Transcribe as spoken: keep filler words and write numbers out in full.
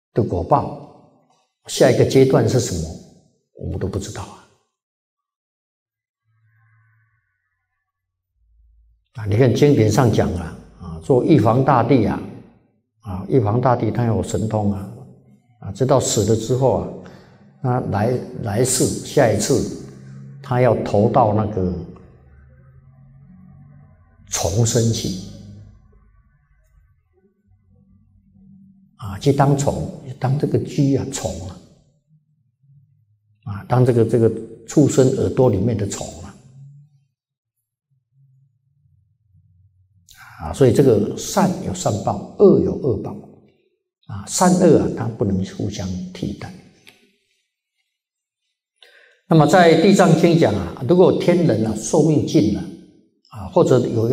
的果报，下一个阶段是什么，我们都不知道啊。啊，你看经典上讲啊，啊，做玉皇大帝啊，啊，玉皇大帝他有神通啊，啊，直到死了之后啊，那来来世下一次，他要投到那个虫身去，啊，去当虫，当这个蛆啊虫啊，啊，当这个这个畜生耳朵里面的虫啊。啊，所以这个善有善报，恶有恶报，啊，善恶啊，它不能互相替代。那么在《地藏经》讲啊，如果天人啊寿命尽了，啊，或者有